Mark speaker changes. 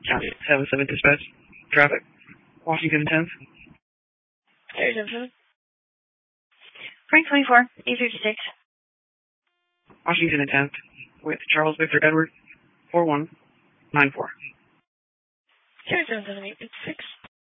Speaker 1: County 77 dispatch. Traffic. Washington 10th.
Speaker 2: There's 7. Frank 24, 856.
Speaker 1: Washington and 10th with Charles Victor Edward 4194.
Speaker 2: 077 856.